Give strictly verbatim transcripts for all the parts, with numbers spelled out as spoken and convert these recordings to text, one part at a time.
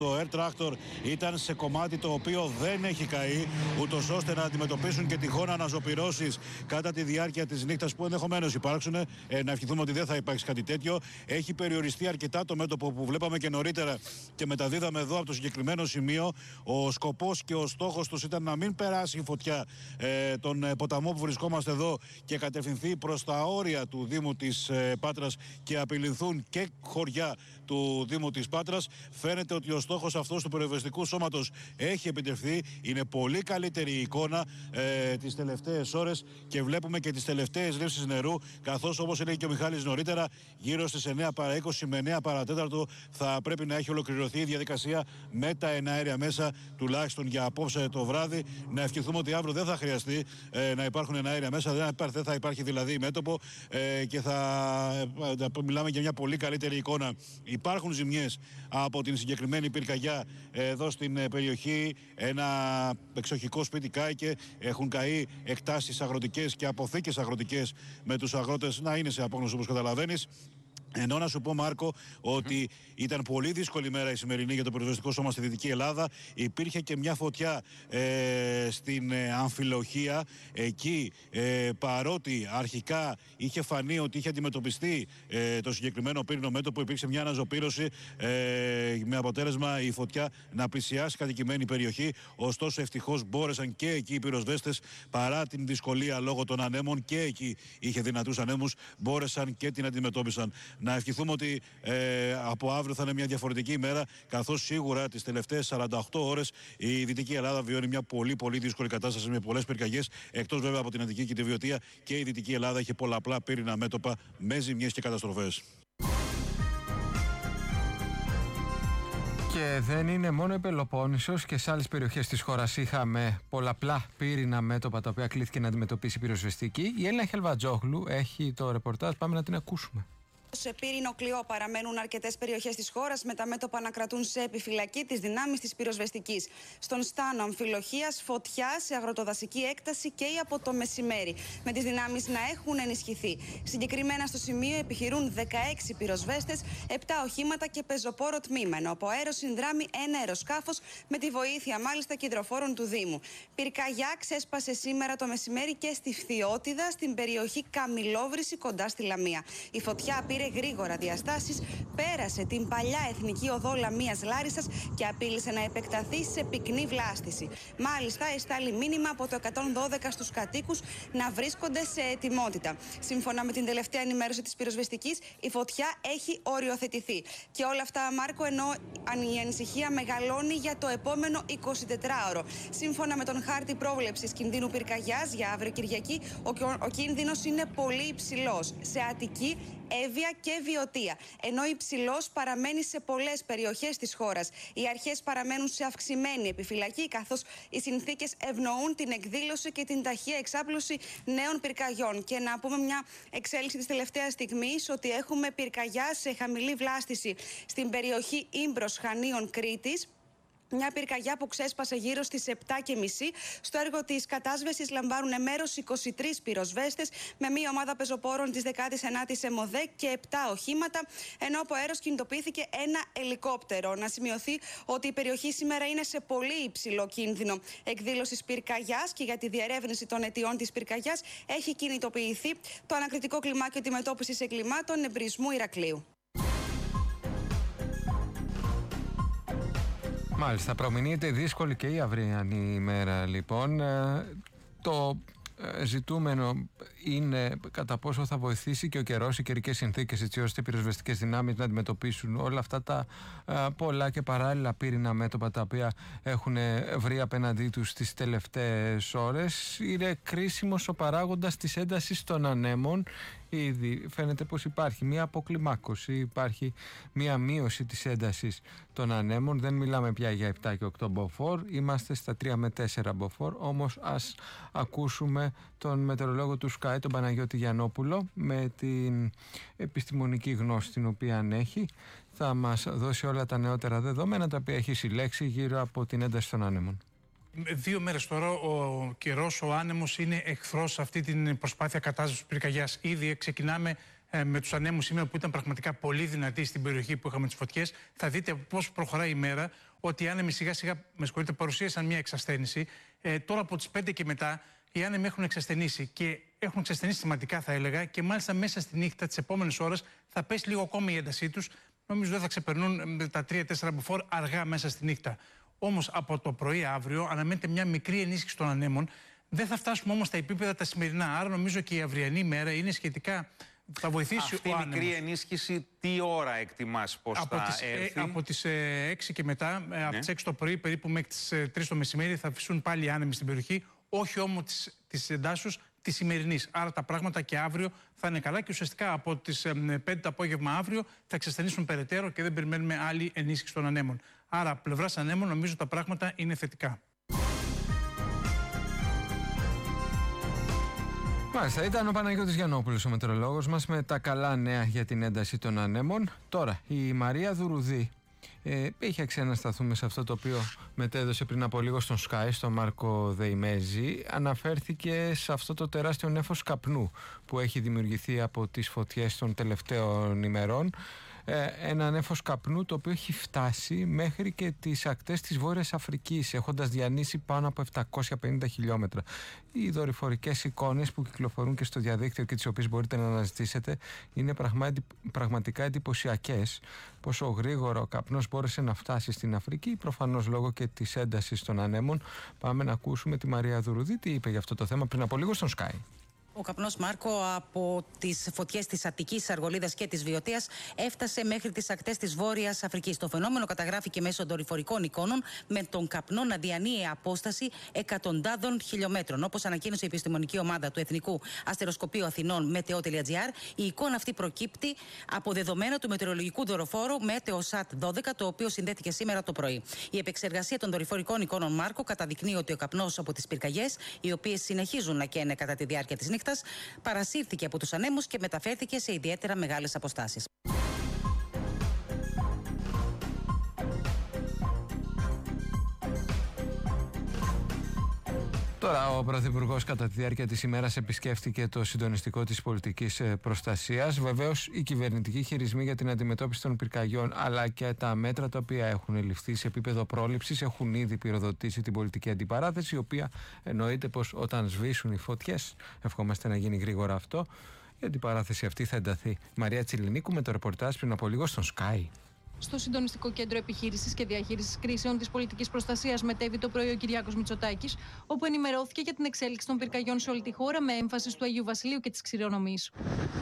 Το Air Tractor ήταν σε κομμάτι το οποίο δεν έχει καεί, ούτως ώστε να αντιμετωπίσουν και τυχόν αναζωπυρώσεις κατά τη διάρκεια της νύχτας που ενδεχομένως υπάρξουν. Ε, να ευχηθούμε ότι δεν θα υπάρξει κάτι τέτοιο. Έχει περιοριστεί αρκετά το μέτωπο που βλέπαμε και νωρίτερα και μεταδίδαμε εδώ από το συγκεκριμένο σημείο. Ο σκοπός και ο στόχος τους ήταν να μην περάσει η φωτιά ε, τον ε, ποταμό που βρισκόμαστε εδώ και κατευθυνθεί προς τα όρια του Δήμου της ε, Πάτρας και απειληθούν και χωριά του Δήμου της Πάτρας. Φαίνεται ότι ο στόχος αυτός του πυροσβεστικού σώματος έχει επιτευχθεί. Είναι πολύ καλύτερη η εικόνα ε, τις τελευταίες ώρες και βλέπουμε και τις τελευταίες ρήψεις νερού, καθώς, όπως έλεγε και ο Μιχάλης νωρίτερα, γύρω στις εννέα παρά είκοσι με εννέα παρά τέταρτο θα πρέπει να έχει ολοκληρωθεί η διαδικασία με τα εναέρια μέσα, τουλάχιστον για απόψε το βράδυ. Να ευχηθούμε ότι αύριο δεν θα χρειαστεί ε, να υπάρχουν εναέρια μέσα, δεν, υπάρχει, δεν θα υπάρχει δηλαδή μέτωπο ε, και θα ε, μιλάμε για μια πολύ καλύτερη εικόνα. Υπάρχουν ζημιές από την συγκεκριμένη πυρκαγιά εδώ στην περιοχή. Ένα εξοχικό σπίτι κάηκε, έχουν καεί εκτάσεις αγροτικές και αποθήκες αγροτικές με τους αγρότες να είναι σε απόγνωση, όπως καταλαβαίνεις. Ενώ να σου πω, Μάρκο, ότι mm-hmm. ήταν πολύ δύσκολη μέρα η σημερινή για το πυροσβεστικό σώμα στη Δυτική Ελλάδα. Υπήρχε και μια φωτιά ε, στην ε, Αμφιλοχία. Εκεί, ε, παρότι αρχικά είχε φανεί ότι είχε αντιμετωπιστεί ε, το συγκεκριμένο πύρινο μέτωπο, υπήρξε μια αναζωπήρωση ε, με αποτέλεσμα η φωτιά να πλησιάσει κατοικημένη περιοχή. Ωστόσο, ευτυχώς μπόρεσαν και εκεί οι πυροσβέστες, παρά την δυσκολία λόγω των ανέμων, και εκεί είχε δυνατούς ανέμους, μπόρεσαν και την αντιμετώπισαν. Να ευχηθούμε ότι ε, από αύριο θα είναι μια διαφορετική ημέρα, καθώς σίγουρα τις τελευταίες σαράντα οκτώ ώρες η Δυτική Ελλάδα βιώνει μια πολύ πολύ δύσκολη κατάσταση με πολλές πυρκαγιές. Εκτός βέβαια από την Αττική και τη Βιωτία, και η Δυτική Ελλάδα έχει πολλαπλά πύρινα μέτωπα με ζημιές και καταστροφές. Και δεν είναι μόνο η Πελοπόννησος, και σε άλλες περιοχές της χώρας είχαμε πολλαπλά πύρινα μέτωπα τα οποία κλήθηκε να αντιμετωπίσει η πυροσβεστική. Η Έλληνα Χελβατζόγλου έχει το ρεπορτάζ, πάμε να την ακούσουμε. Σε πύρινο κλειό παραμένουν αρκετές περιοχές της χώρας, με τα μέτωπα να κρατούν σε επιφυλακή τις δυνάμεις της πυροσβεστικής. Στον Στάνο Αμφιλοχίας, φωτιά σε αγροτοδασική έκταση και από το μεσημέρι, με τις δυνάμεις να έχουν ενισχυθεί. Συγκεκριμένα στο σημείο επιχειρούν δεκαέξι πυροσβέστες, επτά οχήματα και πεζοπόρο τμήμα, ενώ από αέρο συνδράμει ένα αεροσκάφος με τη βοήθεια μάλιστα κεντροφόρων του Δήμου. Πυρκαγιά ξέσπασε σήμερα το μεσημέρι και στη Φθιώτιδα, στην περιοχή Καμιλόβρηση κοντά στη Λαμία. Η φωτιά πήρε γρήγορα διαστάσεις, πέρασε την παλιά εθνική οδό Λαμίας Λάρισσας και απείλησε να επεκταθεί σε πυκνή βλάστηση. Μάλιστα, εστάλει μήνυμα από το εκατόν δώδεκα στους κατοίκους να βρίσκονται σε ετοιμότητα. Σύμφωνα με την τελευταία ενημέρωση της πυροσβεστικής, η φωτιά έχει οριοθετηθεί. Και όλα αυτά, Μάρκο, ενώ η ανησυχία μεγαλώνει για το επόμενο εικοσιτετράωρο. Σύμφωνα με τον χάρτη πρόβλεψης κινδύνου πυρκαγιάς για αύριο Κυριακή, ο, ο κίνδυνος είναι πολύ υψηλός σε Αττική, Εύβοια και Βιωτία, ενώ υψηλός παραμένει σε πολλές περιοχές της χώρας. Οι αρχές παραμένουν σε αυξημένη επιφυλακή, καθώς οι συνθήκες ευνοούν την εκδήλωση και την ταχεία εξάπλωση νέων πυρκαγιών. Και να πούμε μια εξέλιξη της τελευταίας στιγμής, ότι έχουμε πυρκαγιά σε χαμηλή βλάστηση στην περιοχή Ύμπρος Χανίων Κρήτης. Μια πυρκαγιά που ξέσπασε γύρω στις επτά και μισή. Στο έργο της κατάσβεσης λαμβάνουν μέρος είκοσι τρεις πυροσβέστες, με μια ομάδα πεζοπόρων της δέκατης ενάτης ΕΜΟΔΕ και επτά οχήματα, ενώ από αέρος κινητοποιήθηκε ένα ελικόπτερο. Να σημειωθεί ότι η περιοχή σήμερα είναι σε πολύ υψηλό κίνδυνο εκδήλωσης πυρκαγιάς, και για τη διερεύνηση των αιτιών της πυρκαγιάς έχει κινητοποιηθεί το ανακριτικό κλιμάκιο αντιμετώπισης εγκλημάτων εμπρισμού Ηρακλείου. Μάλιστα, προμηνύεται δύσκολη και η αυριανή ημέρα, λοιπόν. Ε, το ε, ζητούμενο είναι κατά πόσο θα βοηθήσει και ο καιρός, οι καιρικές συνθήκες, έτσι ώστε οι πυροσβεστικές δυνάμεις να αντιμετωπίσουν όλα αυτά τα ε, πολλά και παράλληλα πύρινα μέτωπα τα οποία έχουν βρει απέναντί τους τις τελευταίες ώρες. Είναι κρίσιμος ο παράγοντας της έντασης των ανέμων. Ήδη φαίνεται πως υπάρχει μία αποκλιμάκωση, υπάρχει μία μείωση της έντασης των ανέμων. Δεν μιλάμε πια για επτά και οκτώ μποφόρ, είμαστε στα τρία με τέσσερα μποφόρ. Όμως ας ακούσουμε τον μετεωρολόγο του ΣΚΑΕ, τον Παναγιώτη Γιαννόπουλο, με την επιστημονική γνώση την οποία έχει. Θα μας δώσει όλα τα νεότερα δεδομένα τα οποία έχει συλλέξει γύρω από την ένταση των ανέμων. Δύο μέρες τώρα ο καιρός, ο άνεμος είναι εχθρός σε αυτή την προσπάθεια κατάσβεσης πυρκαγιάς. Ήδη ξεκινάμε ε, με τους ανέμους σήμερα που ήταν πραγματικά πολύ δυνατοί στην περιοχή που είχαμε τις φωτιές. Θα δείτε πώς προχωράει η μέρα. ότι οι άνεμοι σιγά σιγά, με συγχωρείτε, παρουσίασαν μια εξασθένηση. Ε, τώρα από τις πέντε και μετά οι άνεμοι έχουν εξασθενήσει και έχουν εξασθενήσει σημαντικά, θα έλεγα, και μάλιστα μέσα στη νύχτα, τις επόμενες ώρες, θα πέσει λίγο ακόμη η έντασή τους. Νομίζω δεν θα ξεπερνούν τα τρία τέσσερα μποφόρ αργά μέσα στη νύχτα. Όμως από το πρωί αύριο αναμένεται μια μικρή ενίσχυση των ανέμων. Δεν θα φτάσουμε όμως στα επίπεδα τα σημερινά. Άρα νομίζω και η αυριανή μέρα είναι σχετικά. Θα βοηθήσει αυτή ο η μικρή ενίσχυση τι ώρα εκτιμάς πως από θα τις, έρθει? Ε, από τις ε, έξι και μετά, ε, ναι. από τις έξι το πρωί περίπου μέχρι τις ε, τρεις το μεσημέρι θα φυσούν πάλι οι άνεμοι στην περιοχή. Όχι όμως της, της εντάσσεως της σημερινής. Άρα τα πράγματα και αύριο θα είναι καλά και ουσιαστικά από τις ε, πέντε το απόγευμα αύριο θα εξασθενήσουν περαιτέρω και δεν περιμένουμε άλλη ενίσχυση των ανέμων. Άρα πλευράς ανέμων νομίζω τα πράγματα είναι θετικά. Μάλιστα, ήταν ο Παναγιώτης Γιαννόπουλος ο μετεωρολόγος μας με τα καλά νέα για την ένταση των ανέμων. Τώρα, η Μαρία Δουρουδή ε, είχε ξανασταθούμε σε αυτό το οποίο μετέδωσε πριν από λίγο στον Sky, στον Μάρκο Δεϊμέζη. Αναφέρθηκε σε αυτό το τεράστιο νέφος καπνού που έχει δημιουργηθεί από τις φωτιές των τελευταίων ημερών. Ένα νέφος καπνού το οποίο έχει φτάσει μέχρι και τις ακτές της Βόρειας Αφρικής, έχοντας διανύσει πάνω από επτακόσια πενήντα χιλιόμετρα. Οι δορυφορικές εικόνες που κυκλοφορούν και στο διαδίκτυο και τις οποίες μπορείτε να αναζητήσετε είναι πραγματικά εντυπωσιακές. Πόσο γρήγορα ο καπνός μπόρεσε να φτάσει στην Αφρική, προφανώς λόγω και της έντασης των ανέμων. Πάμε να ακούσουμε τη Μαρία Δουρουδή τι είπε για αυτό το θέμα πριν από λίγο στον Sky. Ο καπνός, Μάρκο, από τις φωτιές της Αττικής, Αργολίδας και της Βιωτίας έφτασε μέχρι τις ακτές της Βόρειας Αφρικής. Το φαινόμενο καταγράφηκε μέσω δορυφορικών εικόνων με τον καπνό να διανύει απόσταση εκατοντάδων χιλιόμετρων. Όπως ανακοίνωσε η επιστημονική ομάδα του Εθνικού Αστεροσκοπείου Αθηνών Meteo.gr, η εικόνα αυτή προκύπτει από δεδομένα του μετεωρολογικού δορυφόρου Meteosat δώδεκα, το οποίο συνδέθηκε σήμερα το πρωί. Η επεξεργασία των δορυφορικών εικόνων, Μάρκο, καταδεικνύει ότι ο καπνός από τις πυρκαγιές, οι οποίες συνεχίζουν να καίνε κατά τη διάρκεια της νύχτας, παρασύρθηκε από τους ανέμους και μεταφέρθηκε σε ιδιαίτερα μεγάλες αποστάσεις. Τώρα, ο Πρωθυπουργός κατά τη διάρκεια της ημέρας επισκέφτηκε το συντονιστικό της πολιτικής προστασίας. Βεβαίως, οι κυβερνητικοί χειρισμοί για την αντιμετώπιση των πυρκαγιών αλλά και τα μέτρα τα οποία έχουν ληφθεί σε επίπεδο πρόληψης έχουν ήδη πυροδοτήσει την πολιτική αντιπαράθεση, η οποία εννοείται πως όταν σβήσουν οι φωτιές, ευχόμαστε να γίνει γρήγορα αυτό, η αντιπαράθεση αυτή θα ενταθεί. Μαρία Τσιλινίκου με το ρεπορτάζ πριν από λίγο στον Sky. Στο Συντονιστικό Κέντρο Επιχείρησης και Διαχείρισης Κρίσεων της Πολιτικής Προστασίας μετέβη το πρωί ο Κυριάκος Μητσοτάκης, όπου ενημερώθηκε για την εξέλιξη των πυρκαγιών σε όλη τη χώρα με έμφαση του Αγίου Βασιλείου και της Ξηρονομής.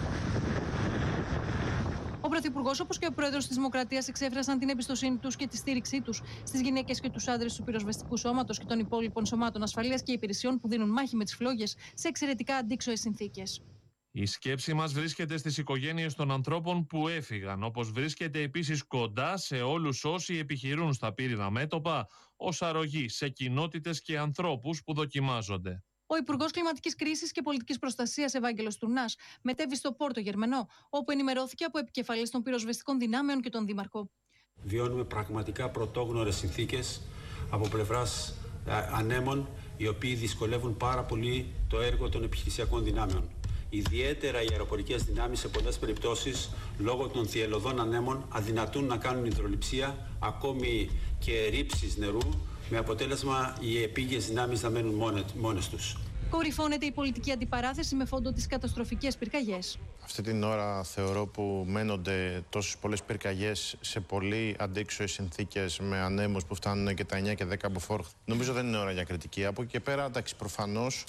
Ο Πρωθυπουργός, όπως και ο Πρόεδρος της Δημοκρατίας, εξέφρασαν την εμπιστοσύνη τους και τη στήριξή τους στις γυναίκες και τους άντρες του πυροσβεστικού σώματος και των υπόλοιπων σωμάτων ασφαλείας και υπηρεσιών που δίνουν μάχη με τις φλόγες σε εξαιρετικά αντίξωες συνθήκες. Η σκέψη μας βρίσκεται στις οικογένειες των ανθρώπων που έφυγαν, όπως βρίσκεται επίσης κοντά σε όλους όσοι επιχειρούν στα πύρινα μέτωπα ως αρρωγή σε κοινότητες και ανθρώπους που δοκιμάζονται. Ο Υπουργός Κλιματικής Κρίσης και Πολιτικής Προστασίας Ευάγγελος Τουρνάς μετέβη στο Πόρτο Γερμανό, όπου ενημερώθηκε από επικεφαλής των πυροσβεστικών δυνάμεων και τον Δήμαρχο. Βιώνουμε πραγματικά πρωτόγνωρες συνθήκες από πλευράς ανέμων, οι οποίοι δυσκολεύουν πάρα πολύ το έργο των επιχειρησιακών δυνάμεων. Ιδιαίτερα οι αεροπορικές δυνάμεις σε πολλές περιπτώσεις, λόγω των θυελλωδών ανέμων, αδυνατούν να κάνουν υδρολειψία, ακόμη και ρήψεις νερού, με αποτέλεσμα οι επίγειες δυνάμεις να μένουν μόνες τους. Κορυφώνεται η πολιτική αντιπαράθεση με φόντο τις καταστροφικές πυρκαγιές. Αυτή την ώρα θεωρώ που μένονται τόσες πολλές πυρκαγιές σε πολύ αντίξωες συνθήκες με ανέμους που φτάνουν και τα εννιά και δέκα μποφόρ. Νομίζω δεν είναι ώρα για κριτική. Από εκεί και πέρα, εντάξει, προφανώς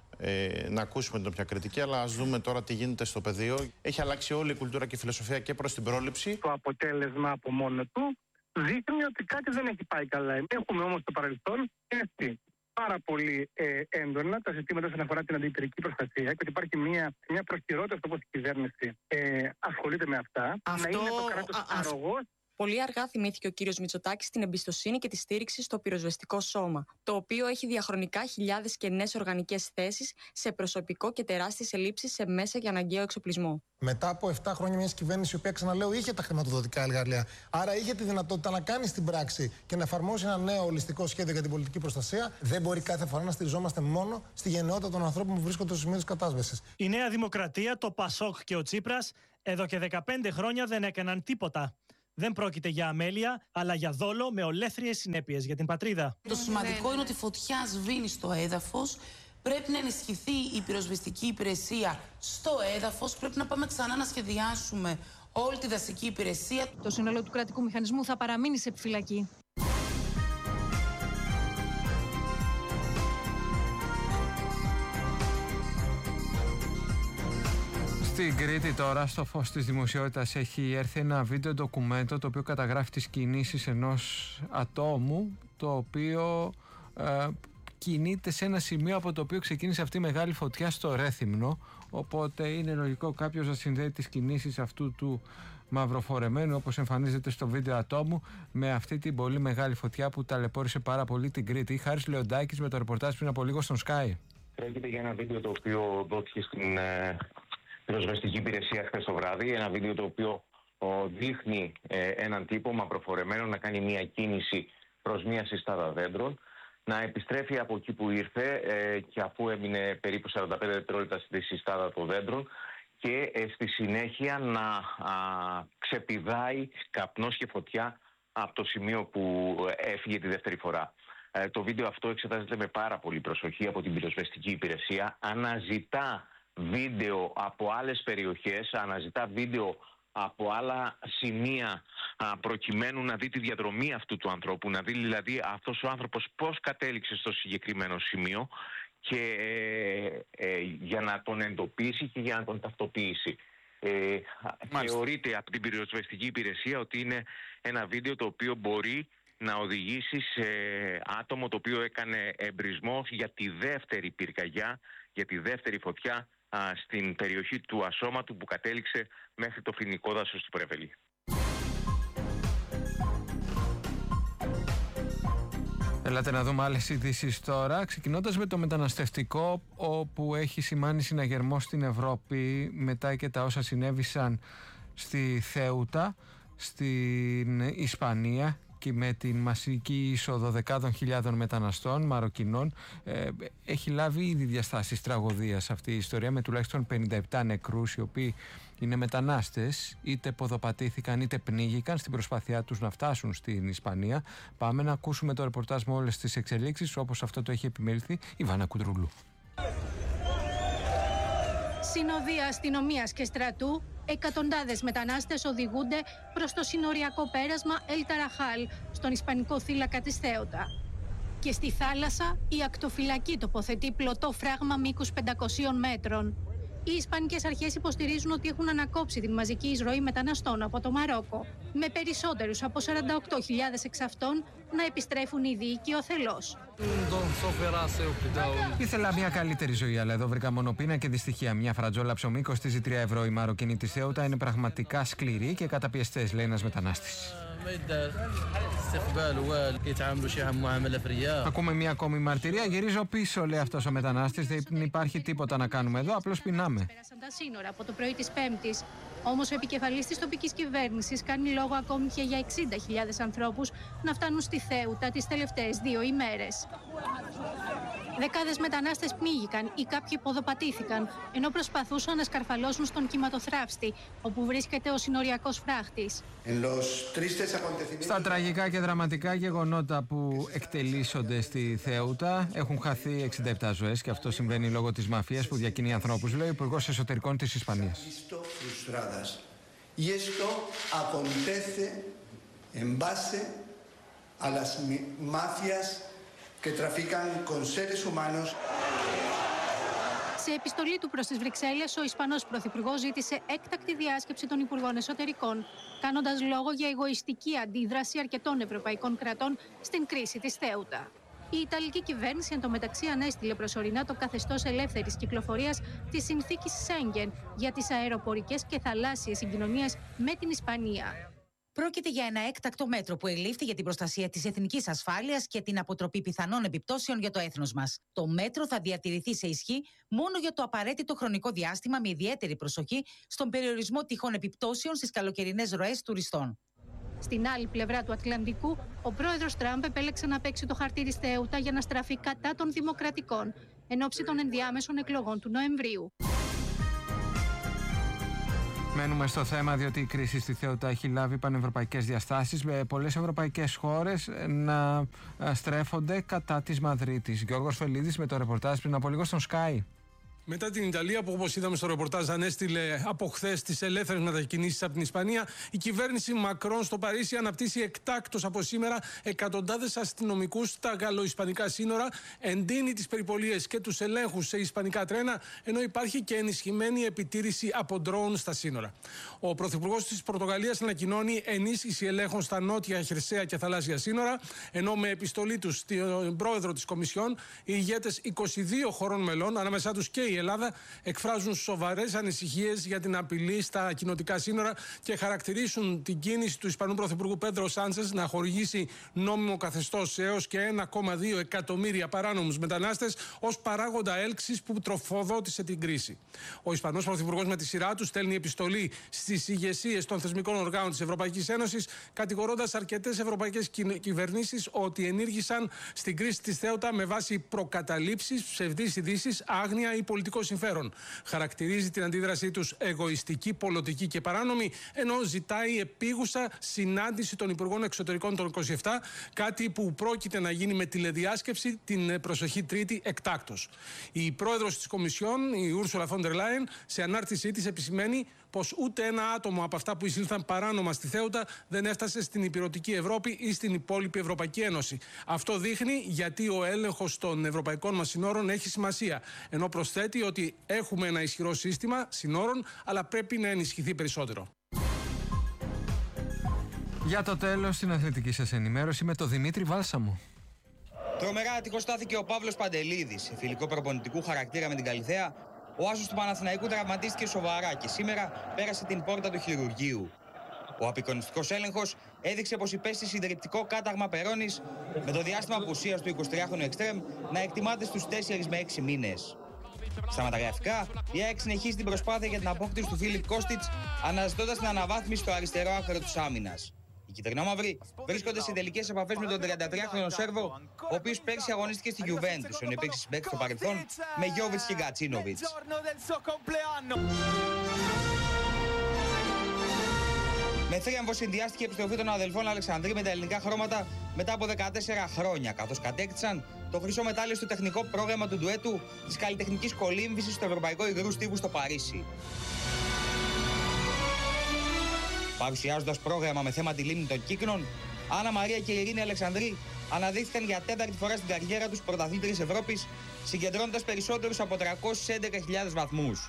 ε, να ακούσουμε την όποια κριτική, αλλά ας δούμε τώρα τι γίνεται στο πεδίο. Έχει αλλάξει όλη η κουλτούρα και η φιλοσοφία και προς την πρόληψη. Το αποτέλεσμα από μόνο του δείχνει ότι κάτι δεν έχει πάει καλά. Έχουμε όμως στο παρελθόν έρθει πάρα πολύ ε, έντονα τα ζητήματα όσον αφορά την αντιπυρική προστασία και ότι υπάρχει μια, μια προσκυρότητα στο πώς η κυβέρνηση ε, ασχολείται με αυτά. Αυτό, να είναι το κράτος αρρωγός. Πολύ αργά θυμήθηκε ο κύριος Μητσοτάκης την εμπιστοσύνη και τη στήριξη στο πυροσβεστικό σώμα, το οποίο έχει διαχρονικά χιλιάδες κενές οργανικές θέσεις σε προσωπικό και τεράστιες ελλείψεις σε μέσα και αναγκαίο εξοπλισμό. Μετά από επτά χρόνια μια κυβέρνηση, η οποία, ξαναλέω, είχε τα χρηματοδοτικά εργαλεία, άρα είχε τη δυνατότητα να κάνει στην πράξη και να εφαρμόσει ένα νέο ολιστικό σχέδιο για την πολιτική προστασία, δεν μπορεί κάθε φορά να στηριζόμαστε μόνο στη γενναιότητα των ανθρώπων που βρίσκονται στο σημείο της κατάσβεσης. Η Νέα Δημοκρατία, το Πασόκ και ο Τσίπρας εδώ και δεκαπέντε χρόνια δεν έκαναν τίποτα. δεν πρόκειται για αμέλεια, αλλά για δόλο με ολέθριες συνέπειες για την πατρίδα. Το σημαντικό είναι ότι η φωτιά σβήνει στο έδαφος. Πρέπει να ενισχυθεί η πυροσβεστική υπηρεσία στο έδαφος. Πρέπει να πάμε ξανά να σχεδιάσουμε όλη τη δασική υπηρεσία. Το σύνολο του κρατικού μηχανισμού θα παραμείνει σε επιφυλακή. Στην Κρήτη τώρα, στο φως της δημοσιότητας, έχει έρθει ένα βίντεο ντοκουμέντο το οποίο καταγράφει τις κινήσεις ενός ατόμου το οποίο ε, κινείται σε ένα σημείο από το οποίο ξεκίνησε αυτή η μεγάλη φωτιά στο Ρέθυμνο, οπότε είναι λογικό κάποιος να συνδέει τις κινήσεις αυτού του μαυροφορεμένου, όπως εμφανίζεται στο βίντεο ατόμου, με αυτή την πολύ μεγάλη φωτιά που ταλαιπώρησε πάρα πολύ την Κρήτη. Χάρης Λεοντάκης με το ρεπορτάζ πριν από λίγο στον Sky. Πρόκειται για ένα βίντεο το οποίο δόθηκε στην ε, πυροσβεστική υπηρεσία χθες το βράδυ. Ένα βίντεο το οποίο ο, δείχνει ε, έναν τύπο μαυροφορεμένο να κάνει μια κίνηση προς μια συστάδα δέντρων, να επιστρέφει από εκεί που ήρθε ε, και αφού έμεινε περίπου σαράντα πέντε δευτερόλεπτα στη συστάδα των δέντρων και ε, στη συνέχεια να α, ξεπηδάει καπνός και φωτιά από το σημείο που έφυγε τη δεύτερη φορά. Ε, το βίντεο αυτό εξετάζεται με πάρα πολύ προσοχή από την πυροσβεστική υπηρεσία. Αναζητά βίντεο από άλλες περιοχές, αναζητά βίντεο από άλλα σημεία α, προκειμένου να δει τη διαδρομή αυτού του ανθρώπου, να δει δηλαδή αυτός ο άνθρωπος πώς κατέληξε στο συγκεκριμένο σημείο και ε, ε, για να τον εντοπίσει και για να τον ταυτοποιήσει. Ε, θεωρείται από την πυροσβεστική υπηρεσία ότι είναι ένα βίντεο το οποίο μπορεί να οδηγήσει σε άτομο το οποίο έκανε εμπρισμό για τη δεύτερη πυρκαγιά, για τη δεύτερη φωτιά α, στην περιοχή του Ασώματου που κατέληξε μέχρι το φοινικό δάσος του Πρεβελή. Ελάτε να δούμε άλλες ειδήσεις τώρα, ξεκινώντας με το μεταναστευτικό, όπου έχει σημάνει συναγερμό στην Ευρώπη μετά και τα όσα συνέβησαν στη Θέουτα, στην Ισπανία, και με την μασική είσοδο δεκάδων χιλιάδων μεταναστών Μαροκινών. Ε, έχει λάβει ήδη διαστάσεις τραγωδίας αυτή η ιστορία, με τουλάχιστον πενήντα επτά νεκρούς, οι οποίοι είναι μετανάστες, είτε ποδοπατήθηκαν είτε πνίγηκαν στην προσπάθειά τους να φτάσουν στην Ισπανία. Πάμε να ακούσουμε το ρεπορτάζ με όλες τις εξελίξεις, όπως αυτό το έχει επιμέλθει η Βάνα Κουντρούλου. Συνοδεία αστυνομίας και στρατού, εκατοντάδες μετανάστες οδηγούνται προς το συνοριακό πέρασμα El Tarajal, στον ισπανικό θύλακα της Θέουτα. Και στη θάλασσα η ακτοφυλακή τοποθετεί πλωτό φράγμα μήκους πεντακοσίων μέτρων. Οι ισπανικές αρχές υποστηρίζουν ότι έχουν ανακόψει την μαζική εισρωή μεταναστών από το Μαρόκο, με περισσότερους από σαράντα οκτώ χιλιάδες εξ αυτών να επιστρέφουν ήδη οικειοθελώς. Ήθελα μια καλύτερη ζωή, αλλά εδώ βρήκα μονοπίνα και δυστυχία. Μια φρατζόλα ψωμί κοστίζει τρία ευρώ. Οι Μαροκινοί της Θέουτα είναι πραγματικά σκληροί και καταπιεστές, λέει ένας μετανάστης. Ακούμε μια ακόμη μαρτυρία. Γυρίζω πίσω, λέει αυτός ο μετανάστης. Δεν υπάρχει τίποτα να κάνουμε εδώ, απλώς πεινάμε. Πέρασαν τα σύνορα από το πρωί της Πέμπτης. Όμως ο επικεφαλής της τοπικής κυβέρνησης κάνει λόγο ακόμη και για εξήντα χιλιάδες ανθρώπους να φτάνουν στη Θέουτα τις τελευταίες δύο ημέρες. Δεκάδες μετανάστες πνίγηκαν ή κάποιοι ποδοπατήθηκαν, ενώ προσπαθούσαν να σκαρφαλώσουν στον κυματοθράφστη, όπου βρίσκεται ο συνοριακός φράχτης. Στα τραγικά και δραματικά γεγονότα που εκτελήσονται στη Θέουτα, έχουν χαθεί εξήντα επτά ζωές και αυτό συμβαίνει λόγω της μαφίας που διακινεί ανθρώπους, λέει ο Υπουργός Εσωτερικών της Ισπανίας. Y esto acontece en base a las mafias que trafican con seres humanos. Σε επιστολή του προς τις Βρυξέλλες, ο Ισπανός Πρωθυπουργός ζήτησε έκτακτη διάσκεψη των Υπουργών Εσωτερικών, κάνοντας λόγο για εγωιστική αντίδραση αρκετών ευρωπαϊκών κρατών στην κρίση της Θέουτα. Η Ιταλική κυβέρνηση εντωμεταξύ ανέστειλε προσωρινά το καθεστώς ελεύθερης κυκλοφορίας της συνθήκης Σέγγεν για τις αεροπορικές και θαλάσσιες συγκοινωνίες με την Ισπανία. Πρόκειται για ένα έκτακτο μέτρο που ελήφθη για την προστασία της εθνικής ασφάλειας και την αποτροπή πιθανών επιπτώσεων για το έθνος μας. Το μέτρο θα διατηρηθεί σε ισχύ μόνο για το απαραίτητο χρονικό διάστημα, με ιδιαίτερη προσοχή στον περιορισμό τυχόν επιπτώσεων στις καλοκαιρινές ροές τουριστών. Στην άλλη πλευρά του Ατλαντικού, ο πρόεδρος Τραμπ επέλεξε να παίξει το χαρτί της Θέουτα για να στραφεί κατά των δημοκρατικών, εν ώψη των ενδιάμεσων εκλογών του Νοεμβρίου. Μένουμε στο θέμα, διότι η κρίση στη Θέουτα έχει λάβει πανευρωπαϊκές διαστάσεις, με πολλές ευρωπαϊκές χώρες να στρέφονται κατά της Μαδρίτης. Γιώργος Φελίδης με το ρεπορτάζ πριν από λίγο στον Sky. Μετά την Ιταλία, που όπως είδαμε στο ρεπορτάζ ανέστειλε από χθες τις ελεύθερες μετακινήσεις από την Ισπανία, η κυβέρνηση Μακρόν στο Παρίσι αναπτύσσει εκτάκτως από σήμερα εκατοντάδες αστυνομικούς στα γαλλο-ισπανικά σύνορα, εντείνει τις περιπολίες και τους ελέγχους σε ισπανικά τρένα, ενώ υπάρχει και ενισχυμένη επιτήρηση από ντρόουν στα σύνορα. Ο Πρωθυπουργός της Πορτογαλίας ανακοινώνει ενίσχυση ελέγχων στα νότια, χερσαία και θαλάσσια σύνορα, ενώ με επιστολή του στην πρόεδρο της Κομισιόν, οι ηγέτες είκοσι δύο χωρών μελών, ανάμεσά τους και η η Ελλάδα, εκφράζουν σοβαρές ανησυχίες για την απειλή στα κοινοτικά σύνορα και χαρακτηρίσουν την κίνηση του Ισπανού Πρωθυπουργού Πέντρο Σάντσες να χορηγήσει νόμιμο καθεστώς έως και ένα κόμμα δύο εκατομμύρια παράνομους μετανάστες ως παράγοντα έλξης που τροφοδότησε την κρίση. Ο Ισπανός Πρωθυπουργός με τη σειρά του στέλνει επιστολή στις ηγεσίες των θεσμικών οργάνων της Ευρωπαϊκής Ένωσης, κατηγορώντας αρκετές ευρωπαϊκές κυβερνήσεις ότι ενήργησαν στην κρίση της Θέουτα με βάση προκαταλήψεις, ψευδείς ειδήσεις, άγνοια ή πολιτικό συμφέρον. Χαρακτηρίζει την αντίδρασή τους εγωιστική, πολιτική και παράνομη, ενώ ζητάει επίγουσα συνάντηση των Υπουργών Εξωτερικών των είκοσι επτά, κάτι που πρόκειται να γίνει με τηλεδιάσκεψη την προσεχή Τρίτη εκτάκτως. Η πρόεδρος της Κομισιόν, η Ούρσουλα Φον ντερ Λάιεν, σε ανάρτησή της επισημαίνει πως ούτε ένα άτομο από αυτά που εισήλθαν παράνομα στη Θέουτα δεν έφτασε στην υπηρετική Ευρώπη ή στην υπόλοιπη Ευρωπαϊκή Ένωση. Αυτό δείχνει γιατί ο έλεγχος των ευρωπαϊκών μας συνόρων έχει σημασία. Ενώ προσθέτει ότι έχουμε ένα ισχυρό σύστημα συνόρων, αλλά πρέπει να ενισχυθεί περισσότερο. Για το τέλος, στην αθλητική σας ενημέρωση με τον Δημήτρη Βάλσαμο. Τρομερά άτυχος στάθηκε ο Παύλος Παντελίδης. Σε φιλικό προπονητικού χαρακτήρα με την Καλιθέα, ο άσος του Παναθηναϊκού τραυματίστηκε σοβαρά και σήμερα πέρασε την πόρτα του χειρουργείου. Ο απεικονιστικός έλεγχος έδειξε πως υπέστη συντριπτικό κάταγμα περώνης, με το διάστημα απουσίας του εικοσιτριάχρονου εξτρέμ να εκτιμάται στους τέσσερις με έξι μήνες. Στα μεταγραφικά, η ΑΕΚ συνεχίζει την προσπάθεια για την απόκτηση του Φίλιπ Κώστιτς, αναζητώντας την αναβάθμιση στο αριστερό άκρο της άμυνας. Οι κυτρινόμαυροι βρίσκονται σε τελικές επαφές με τον τριαντατριάχρονο Σέρβο, ο οποίος πέρσι αγωνίστηκε στη Γιουβέντους, ενώ υπήρξε συμπαίκτης στο παρελθόν με Γιόβιτς και Γκατσίνοβιτς. Με θρίαμβο συνδυάστηκε η επιστροφή των αδελφών Αλεξανδρή με τα ελληνικά χρώματα μετά από δεκατέσσερα χρόνια, καθώς κατέκτησαν το χρυσό μετάλλιο στο τεχνικό πρόγραμμα του ντουέτου της καλλιτεχνικής κολύμβησης στο Ευρωπαϊκό Υγρού Στίβου στο Παρίσι. Παρουσιάζοντας πρόγραμμα με θέμα τη λίμνη των Κύκνων, Άννα Μαρία και η Ειρήνη Αλεξανδρή αναδείχθηκαν για τέταρτη φορά στην καριέρα τους πρωταθλήτριες Ευρώπης, συγκεντρώνοντας περισσότερους από τριακόσιες έντεκα χιλιάδες βαθμούς.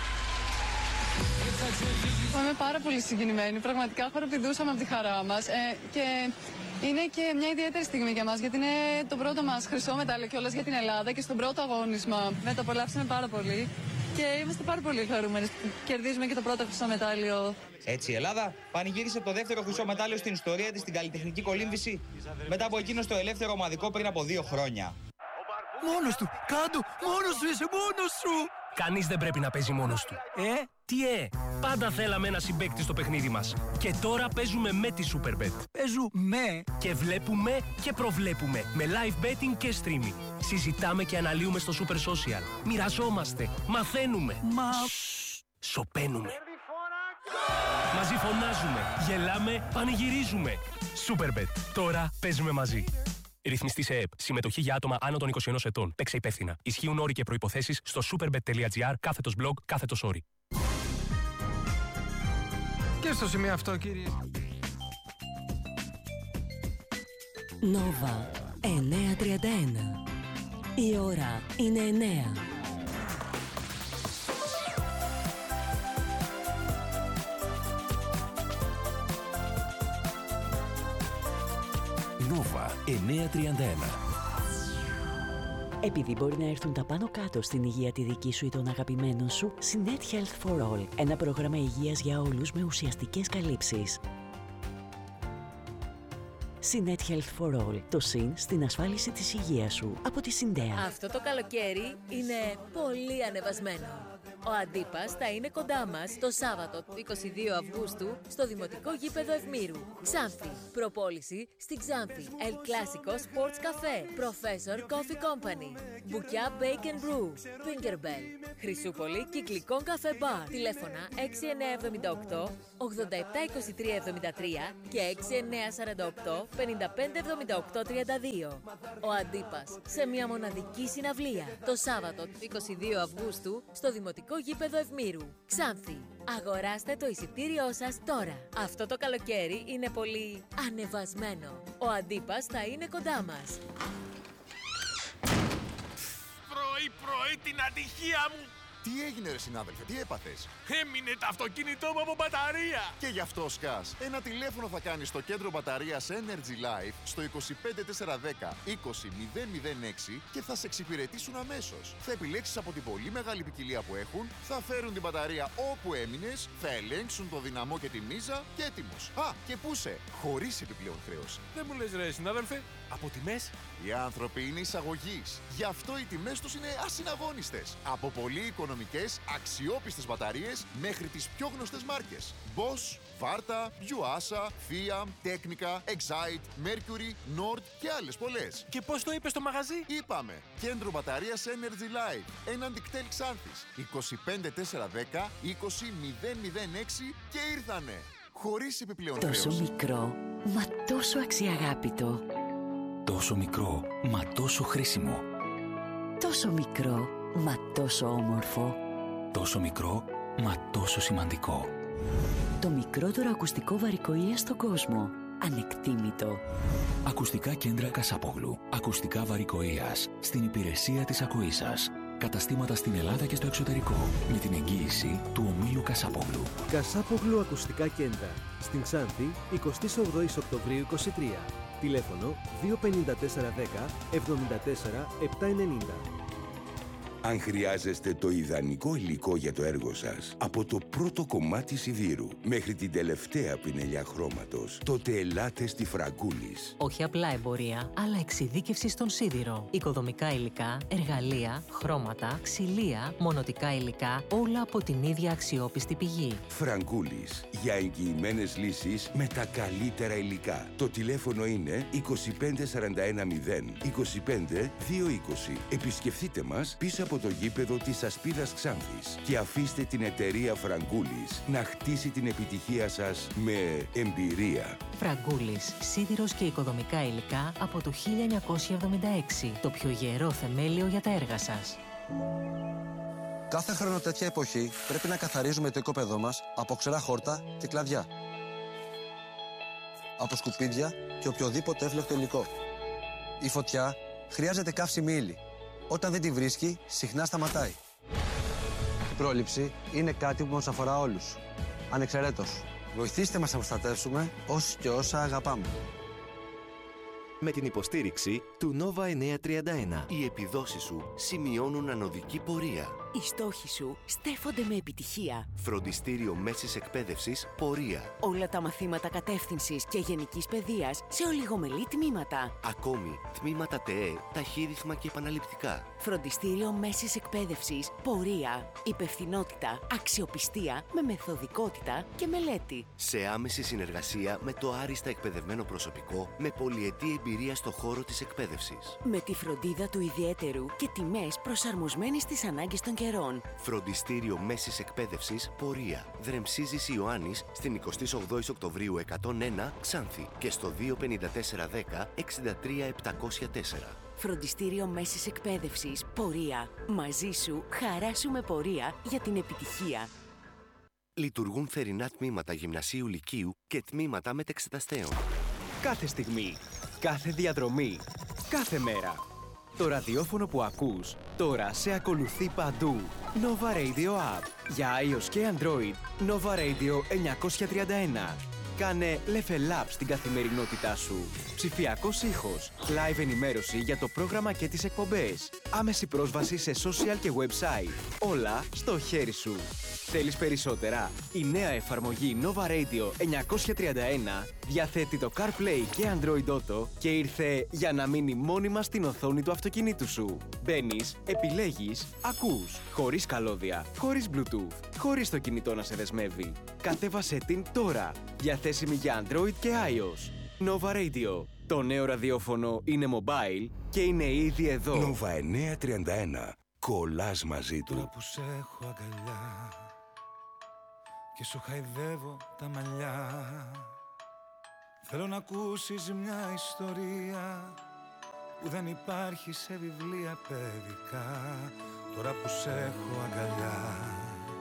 Είμαι πάρα πολύ συγκινημένη. Πραγματικά χοροπηδούσαμε από τη χαρά μας. Ε, και είναι και μια ιδιαίτερη στιγμή για μας, γιατί είναι το πρώτο μας χρυσό μετάλλιο κιόλας για την Ελλάδα και στον πρώτο αγώνισμα. Με το απολαύσαμε πάρα πολύ και είμαστε πάρα πολύ χαρούμενοι που κερδίζουμε και το πρώτο χρυσό μετάλλιο. Έτσι η Ελλάδα πανηγύρισε το δεύτερο χρυσό μετάλλιο στην ιστορία της στην καλλιτεχνική κολύμβηση μετά από εκείνο στο ελεύθερο ομαδικό πριν από δύο χρόνια. Μόνος του! Κάντο! Μόνος σου είσαι! Μόνος σου! Κανείς δεν πρέπει να παίζει μόνος του. Ε, τι ε! Πάντα θέλαμε ένα συμπαίκτη στο παιχνίδι μας. Και τώρα παίζουμε με τη Superbet. Παίζουμε! Και βλέπουμε και προβλέπουμε. Με live betting και streaming. Συζητάμε και αναλύουμε στο Super Social. Μοιραζόμαστε. Μαθαίνουμε. Μα... Σοπαίνουμε. Μαζί φωνάζουμε. Γελάμε. Πανηγυρίζουμε. Superbet. Τώρα παίζουμε μαζί. Ρυθμιστή σε ΕΕΠ. Συμμετοχή για άτομα άνω των είκοσι ενός ετών. Παίξε υπεύθυνα. Ισχύουν όροι και προϋποθέσεις στο superbet.gr κάθετος blog κάθετος όροι. Και στο σημείο αυτό, κύριε. Νόβα εννιακόσια τριάντα ένα. Η ώρα είναι εννέα. Νόβα εννιακόσια τριάντα ένα. Επειδή μπορεί να έρθουν τα πάνω κάτω στην υγεία τη δική σου ή των αγαπημένων σου, Sinet Health for All. Ένα πρόγραμμα υγείας για όλους με ουσιαστικές καλύψεις. Sinet Health for All. Το συν στην ασφάλιση της υγείας σου από τη Συντέα. Αυτό το καλοκαίρι είναι πολύ ανεβασμένο. Ο Αντίπας θα είναι κοντά μας το Σάββατο είκοσι δύο Αυγούστου στο Δημοτικό Γήπεδο Ευμήρου. Ξάνθη. Προπόληση στην Ξάνθη. El Clásico Sports Café. Professor Coffee Company. Μπουκιά Bake and Brew. Fingerbell. Χρυσούπολη Κυκλικών Καφέ Bar. Τηλέφωνα έξι εννιά επτά οκτώ ογδόντα επτά είκοσι τρία εβδομήντα τρία και έξι εννιά σαράντα οκτώ πενήντα πέντε εβδομήντα οκτώ τριάντα δύο. Ο Αντίπας σε μια μοναδική συναυλία το Σάββατο είκοσι δύο Αυγούστου στο Δημοτικό Γήπεδο Ευμήρου. Ξάνθη. Αγοράστε το εισιτήριό σας τώρα. Αυτό το καλοκαίρι είναι πολύ ανεβασμένο. Ο Αντίπας θα είναι κοντά μας. Πρωί-πρωί την ατυχία μου! Τι έγινε ρε συνάδελφε, τι έπαθες? Έμεινε το αυτοκίνητό μου από μπαταρία! Και γι' αυτό σκάς. Ένα τηλέφωνο θα κάνεις στο κέντρο μπαταρίας Energy Life στο είκοσι πέντε τετρακόσια δέκα είκοσι μηδέν μηδέν έξι και θα σε εξυπηρετήσουν αμέσως. Θα επιλέξεις από την πολύ μεγάλη ποικιλία που έχουν, θα φέρουν την μπαταρία όπου έμεινες, θα ελέγξουν το δυναμό και τη μίζα και έτοιμος. Α, και πούσε, χωρίς επιπλέον χρέωση. Δεν μου λες ρε συνάδελφε, από τιμές? Οι άνθρωποι είναι εισαγωγής. Γι' αυτό οι τιμές τους είναι ασυναγώνιστες. Από πολύ οικονομικές, αξιόπιστες μπαταρίες μέχρι τις πιο γνωστές μάρκες. Bosch, Varta, Yuasa, Fiat, Technica, Excite, Mercury, Nord και άλλες πολλές. Και πώς το είπες στο μαγαζί? Είπαμε, κέντρο μπαταρίας Energy Life, έναντι κτέλ Ξάνθης, είκοσι πέντε τετρακόσια δέκα είκοσι μηδέν μηδέν έξι και ήρθανε. Χωρίς επιπλέον χρέωση. Τόσο μικρό, μα τόσο αξιαγάπητο. Τόσο μικρό, μα τόσο χρήσιμο. Τόσο μικρό, μα τόσο όμορφο. Τόσο μικρό, μα τόσο σημαντικό. Το μικρότερο ακουστικό βαρικοΐα στον κόσμο. Ανεκτήμητο. Ακουστικά κέντρα Κασάπογλου. Ακουστικά βαρικοΐας. Στην υπηρεσία της ακοής σας. Καταστήματα στην Ελλάδα και στο εξωτερικό. Με την εγγύηση του ομίλου Κασάπογλου. Κασάπογλου Ακουστικά Κέντρα. Στην Ξάνθη, εικοστή όγδοη Οκτωβρίου είκοσι τρία. Τηλέφωνο δύο πέντε τέσσερα δέκα εβδομήντα τέσσερα επτακόσια ενενήντα. Αν χρειάζεστε το ιδανικό υλικό για το έργο σας, από το πρώτο κομμάτι σιδήρου μέχρι την τελευταία πινελιά χρώματος, τότε ελάτε στη Φραγκούλης. Όχι απλά εμπορία, αλλά εξειδίκευση στον σίδηρο. Οικοδομικά υλικά, εργαλεία, χρώματα, ξυλία, μονοτικά υλικά, όλα από την ίδια αξιόπιστη πηγή. Φραγκούλης. Για εγγυημένες λύσεις με τα καλύτερα υλικά. Το τηλέφωνο είναι είκοσι πέντε σαράντα ένα μηδέν είκοσι πέντε δύο είκοσι. Επισκεφτείτε μας πίσω από το γήπεδο της Ασπίδας Ξάνθης και αφήστε την εταιρεία Φραγκούλης να χτίσει την επιτυχία σας με εμπειρία. Φραγκούλης, σίδηρος και οικοδομικά υλικά από το χίλια εννιακόσια εβδομήντα έξι. Το πιο γερό θεμέλιο για τα έργα σας. Κάθε χρόνο τέτοια εποχή πρέπει να καθαρίζουμε το οικόπεδό μας από ξερά χόρτα και κλαδιά. Από σκουπίδια και οποιοδήποτε εύλεκτο υλικό. Η φωτιά χρειάζεται καύσιμη ύλη. Όταν δεν τη βρίσκει, συχνά σταματάει. Η πρόληψη είναι κάτι που μας αφορά όλους, ανεξαιρέτως. Βοηθήστε μας να προστατεύσουμε όσοι και όσα αγαπάμε. Με την υποστήριξη του Nova εννιακόσια τριάντα ένα. Οι επιδόσεις σου σημειώνουν ανωδική πορεία. Οι στόχοι σου στέφονται με επιτυχία. Φροντιστήριο μέσης εκπαίδευσης πορεία. Όλα τα μαθήματα κατεύθυνσης και γενικής παιδείας σε ολιγομελή τμήματα. Ακόμη, τμήματα ΤΕΕ, ταχύρυθμα και επαναληπτικά. Φροντιστήριο μέσης εκπαίδευσης πορεία. Υπευθυνότητα, αξιοπιστία με μεθοδικότητα και μελέτη. Σε άμεση συνεργασία με το άριστα εκπαιδευμένο προσωπικό με πολυετή εμπειρία στο χώρο της εκπαίδευσης. Με τη φροντίδα του ιδιαίτερου και τιμές προσαρμοσμένες στις ανάγκες των καιρών. Φροντιστήριο μέσης εκπαίδευσης πορεία. Δρεμσίζης Ιωάννης στην εικοστή όγδοη Οκτωβρίου εκατόν ένα Ξάνθη και στο δύο πέντε τέσσερα δέκα εξήντα τρία επτακόσια τέσσερα. Φροντιστήριο μέσης εκπαίδευσης πορεία. Μαζί σου, χαρά σου με πορεία για την επιτυχία. Λειτουργούν θερινά τμήματα γυμνασίου λυκείου και τμήματα μετεξεταστέων. Κάθε στιγμή, κάθε διαδρομή, κάθε μέρα. Το ραδιόφωνο που ακούς τώρα σε ακολουθεί παντού. Nova Radio App. Για iOS και Android, Nova Radio εννιακόσια τριάντα ένα. Κάνε level up στην καθημερινότητά σου. Ψηφιακός ήχος, live ενημέρωση για το πρόγραμμα και τις εκπομπές, άμεση πρόσβαση σε social και website. Όλα στο χέρι σου. Θέλεις περισσότερα? Η νέα εφαρμογή Nova Radio εννιακόσια τριάντα ένα διαθέτει το CarPlay και Android Auto και ήρθε για να μείνει μόνιμα στην οθόνη του αυτοκινήτου σου. Μπαίνεις, επιλέγεις, ακούς, χωρίς καλώδια, χωρίς Bluetooth, χωρίς το κινητό να σε δεσμεύει. Κατέβασέ την τώρα, διαθέσιμη για Android και iOS. Nova Radio. Το νέο ραδιόφωνο είναι mobile και είναι ήδη εδώ. Nova εννιακόσια τριάντα ένα. Κολλάς μαζί του. Τώρα που σε έχω αγκαλιά και σου χαϊδεύω τα μαλλιά, θέλω να ακούσεις μια ιστορία που δεν υπάρχει σε βιβλία παιδικά. Τώρα που σε έχω αγκαλιά